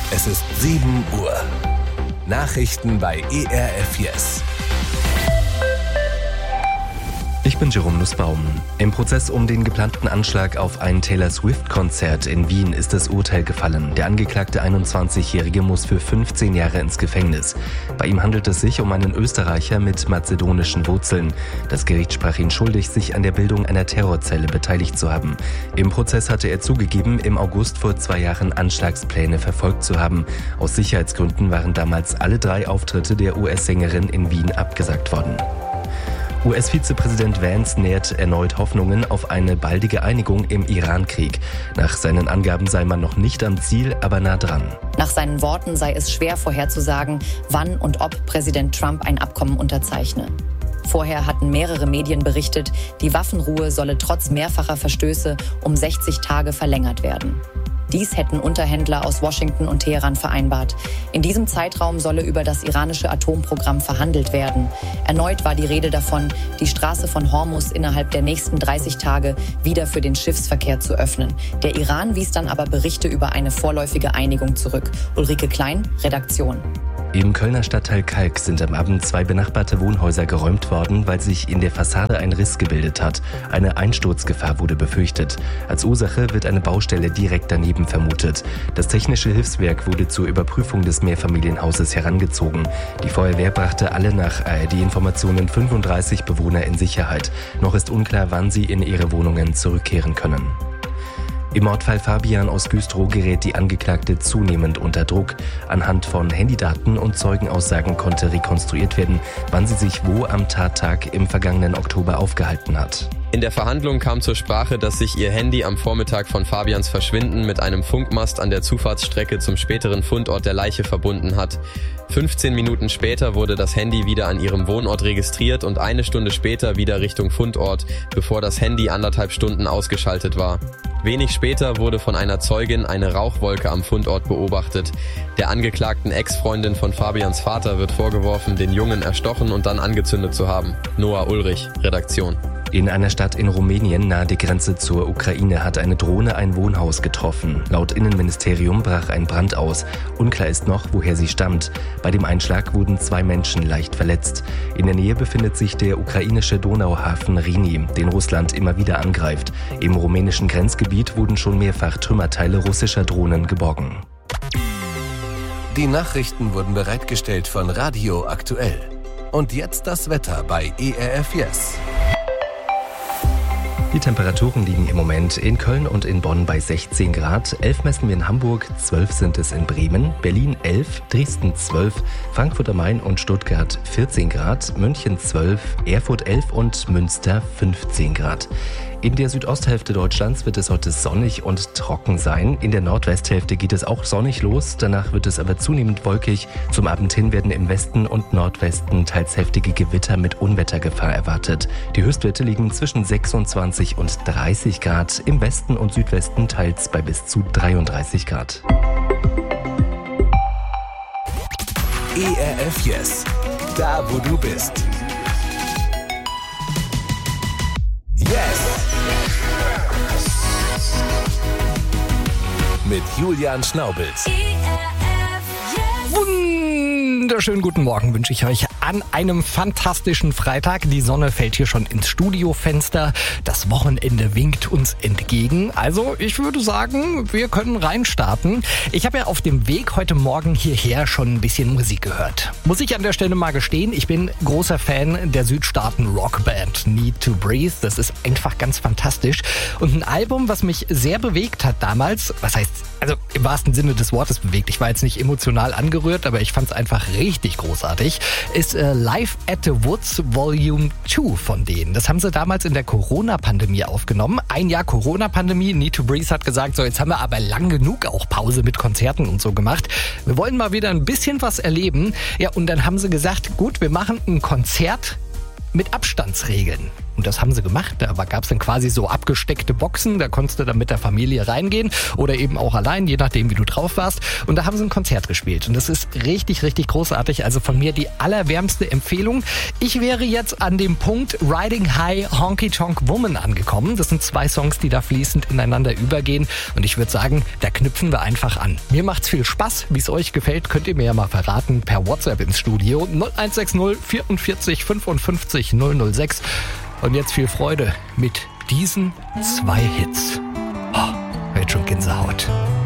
Es ist 7 Uhr. Nachrichten bei ERF Yes. Ich bin Jerome Nussbaum. Im Prozess um den geplanten Anschlag auf ein Taylor Swift-Konzert in Wien ist das Urteil gefallen. Der angeklagte 21-Jährige muss für 15 Jahre ins Gefängnis. Bei ihm handelt es sich um einen Österreicher mit mazedonischen Wurzeln. Das Gericht sprach ihn schuldig, sich an der Bildung einer Terrorzelle beteiligt zu haben. Im Prozess hatte er zugegeben, im August vor 2 Jahren Anschlagspläne verfolgt zu haben. Aus Sicherheitsgründen waren damals alle 3 Auftritte der US-Sängerin in Wien abgesagt worden. US-Vizepräsident Vance nährt erneut Hoffnungen auf eine baldige Einigung im Iran-Krieg. Nach seinen Angaben sei man noch nicht am Ziel, aber nah dran. Nach seinen Worten sei es schwer vorherzusagen, wann und ob Präsident Trump ein Abkommen unterzeichne. Vorher hatten mehrere Medien berichtet, die Waffenruhe solle trotz mehrfacher Verstöße um 60 Tage verlängert werden. Dies hätten Unterhändler aus Washington und Teheran vereinbart. In diesem Zeitraum solle über das iranische Atomprogramm verhandelt werden. Erneut war die Rede davon, die Straße von Hormuz innerhalb der nächsten 30 Tage wieder für den Schiffsverkehr zu öffnen. Der Iran wies dann aber Berichte über eine vorläufige Einigung zurück. Ulrike Klein, Redaktion. Im Kölner Stadtteil Kalk sind am Abend 2 benachbarte Wohnhäuser geräumt worden, weil sich in der Fassade ein Riss gebildet hat. Eine Einsturzgefahr wurde befürchtet. Als Ursache wird eine Baustelle direkt daneben vermutet. Das technische Hilfswerk wurde zur Überprüfung des Mehrfamilienhauses herangezogen. Die Feuerwehr brachte alle nach ARD-Informationen 35 Bewohner in Sicherheit. Noch ist unklar, wann sie in ihre Wohnungen zurückkehren können. Im Mordfall Fabian aus Güstrow gerät die Angeklagte zunehmend unter Druck. Anhand von Handydaten und Zeugenaussagen konnte rekonstruiert werden, wann sie sich wo am Tattag im vergangenen Oktober aufgehalten hat. In der Verhandlung kam zur Sprache, dass sich ihr Handy am Vormittag von Fabians Verschwinden mit einem Funkmast an der Zufahrtsstrecke zum späteren Fundort der Leiche verbunden hat. 15 Minuten später wurde das Handy wieder an ihrem Wohnort registriert und 1 Stunde später wieder Richtung Fundort, bevor das Handy 1,5 Stunden ausgeschaltet war. Wenig später wurde von einer Zeugin eine Rauchwolke am Fundort beobachtet. Der angeklagten Ex-Freundin von Fabians Vater wird vorgeworfen, den Jungen erstochen und dann angezündet zu haben. Noah Ulrich, Redaktion. In einer Stadt in Rumänien nahe der Grenze zur Ukraine hat eine Drohne ein Wohnhaus getroffen. Laut Innenministerium brach ein Brand aus. Unklar ist noch, woher sie stammt. Bei dem Einschlag wurden 2 Menschen leicht verletzt. In der Nähe befindet sich der ukrainische Donauhafen Reni, den Russland immer wieder angreift. Im rumänischen Grenzgebiet wurden schon mehrfach Trümmerteile russischer Drohnen geborgen. Die Nachrichten wurden bereitgestellt von Radio Aktuell. Und jetzt das Wetter bei ERF Yes. Die Temperaturen liegen im Moment in Köln und in Bonn bei 16 Grad. 11 messen wir in Hamburg, 12 sind es in Bremen, Berlin 11, Dresden 12, Frankfurt am Main und Stuttgart 14 Grad, München 12, Erfurt 11 und Münster 15 Grad. In der Südosthälfte Deutschlands wird es heute sonnig und trocken sein. In der Nordwesthälfte geht es auch sonnig los. Danach wird es aber zunehmend wolkig. Zum Abend hin werden im Westen und Nordwesten teils heftige Gewitter mit Unwettergefahr erwartet. Die Höchstwerte liegen zwischen 26 und 30 Grad. Im Westen und Südwesten teils bei bis zu 33 Grad. ERF Yes. Da, wo du bist. Yes! Mit Julian Schnaubels. Wunderschönen guten Morgen wünsche ich euch an einem fantastischen Freitag. Die Sonne fällt hier schon ins Studiofenster. Das Wochenende winkt uns entgegen. Also ich würde sagen, wir können reinstarten. Ich habe ja auf dem Weg heute Morgen hierher schon ein bisschen Musik gehört. Muss ich an der Stelle mal gestehen, ich bin großer Fan der Südstaaten-Rockband Need to Breathe. Das ist einfach ganz fantastisch. Und ein Album, was mich sehr bewegt hat damals, was heißt, also im wahrsten Sinne des Wortes bewegt. Ich war jetzt nicht emotional angerührt, aber ich fand es einfach richtig großartig, ist Live at the Woods Volume 2 von denen. Das haben sie damals in der Corona-Pandemie aufgenommen. 1 Jahr Corona-Pandemie. Need to Breathe hat gesagt, so jetzt haben wir aber lang genug auch Pause mit Konzerten und so gemacht. Wir wollen mal wieder ein bisschen was erleben. Ja, und dann haben sie gesagt, gut, wir machen ein Konzert mit Abstandsregeln. Und das haben sie gemacht. Da gab es dann quasi so abgesteckte Boxen. Da konntest du dann mit der Familie reingehen oder eben auch allein, je nachdem, wie du drauf warst. Und da haben sie ein Konzert gespielt. Und das ist richtig, richtig großartig. Also von mir die allerwärmste Empfehlung. Ich wäre jetzt an dem Punkt Riding High Honky Tonk Woman angekommen. Das sind 2 Songs, die da fließend ineinander übergehen. Und ich würde sagen, da knüpfen wir einfach an. Mir macht's viel Spaß. Wie es euch gefällt, könnt ihr mir ja mal verraten per WhatsApp ins Studio 0160 44 55 006. Und jetzt viel Freude mit diesen 2 Hits. Oh, jetzt schon Gänsehaut.